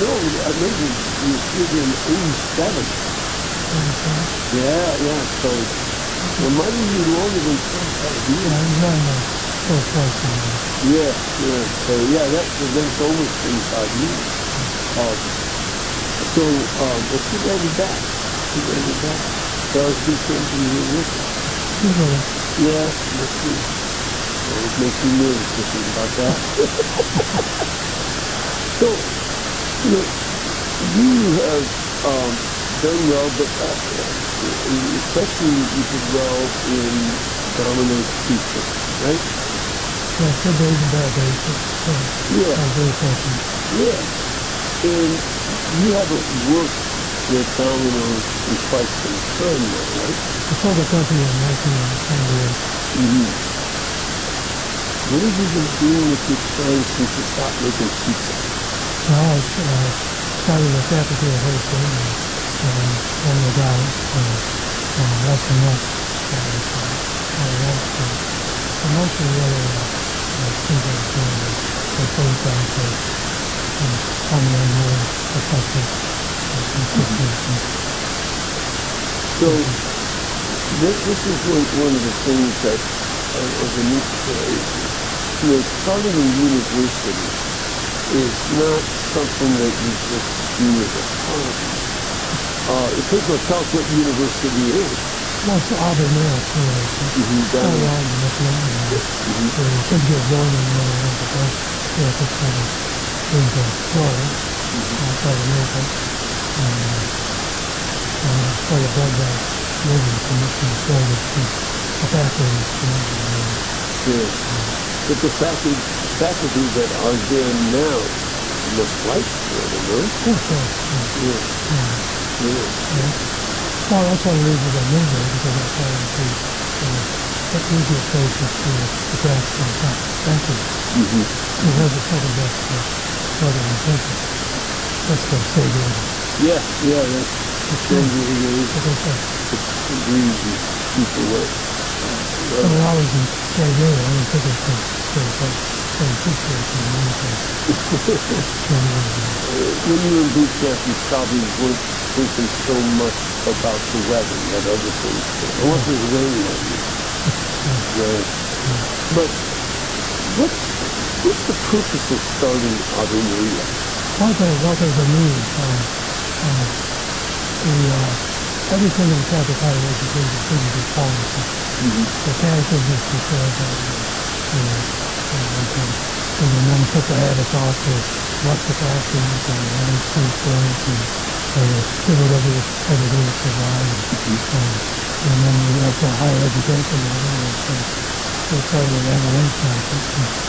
no, I remember you were kid in '87. Yeah, so it might have been longer than 25 years. Yeah, I was on the first place in there. Yeah. So yeah, that's almost 25 years. Well, too bad you're back. So it's good to be here with us. Yeah, me too. Always makes me nervous to think about that. So, you have done well, but especially you did well in Domino's Pizza, right? Yeah, good days and bad days. Yeah. I'm very fortunate. Yeah. And you haven't worked with Domino's in quite some time now, right? I sold the company in 1998. Mm-hmm. What have you been doing with your time since you stopped making pizza? Well, I started with cafeteria hosting and then the guy less and less. So most of the other things I was doing were phone calls and coming in more effective and consistent. So this is one of the things that as a new starting a university is not something that you just do as a hobby. First of all, tell us what university is. Well, it's Auburn Mills University. Down in Michigan. We could get zoning when we went to go. Yeah, it's kind of into Florida, outside of Naples. For the blood bank building commission started the faculty commission. Good. But the faculty that are there now must like Florida, no? Oh, sure. Yeah. Well, that's one of the reasons I moved there, because I thought it would be the easiest places to attract faculty. It has the second best Southern intention. That's the San Diego. Yeah, that's San Diego. It's breezy, super wet. When I was in San Diego, I didn't think it was some boot camp in When you were in boot camp, you probably weren't thinking so much about the weather. You had other things. Unless it was raining on you. But what's the purpose of starting Ave Maria? Well, there's a need. Everything in Catholic higher education should be policy. The catechism is to say that and the nuns put the habits off to watch the classrooms and learn school sports and do whatever you had to do to survive. And then we have the higher education level. It's part of the MLA process.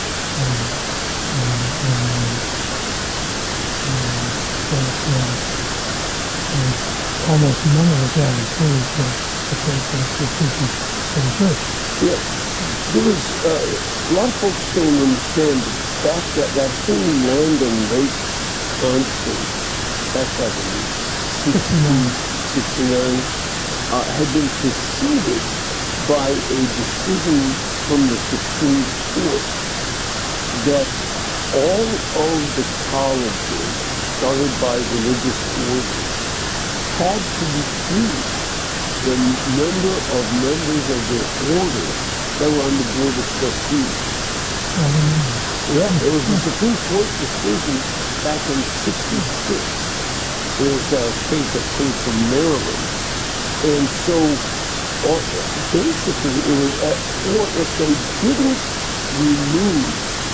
Almost none of the Catholic schools the teaching for the church. Yeah. There was a lot of folks don't understand that whole land and lake conference back in 69 had been preceded by a decision from the Supreme Court that all of the colleges started by religious orders had to reduce the number of members of their order that were on the board of trustees. Yeah, it was a Supreme Court decision back in '66. There was a case that came from Maryland. And so, basically, it was, or if they didn't remove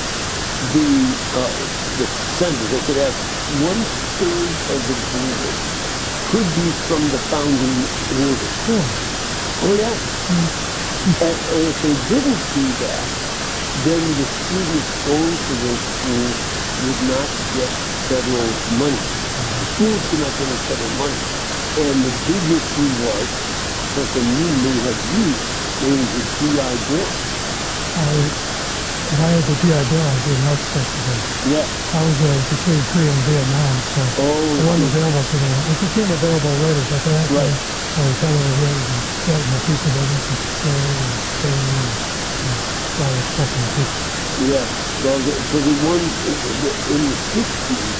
the senators, they could have 1/3 of the board could be from the founding order. Oh, yeah. And if they didn't do that, then the students going to those schools would not get federal money. The schools could not get any federal money. And the big issue was something you may have used. It was the GI Bill. When I had the GI Bill, I did an architect degree. Yeah. I was between Korea and Vietnam, so it wasn't available to me. It became available later, but that time I was kind of here and starting the pizza business and staying and staying and all this stuff in the pizza. Yeah. Well, so the one in the 60s,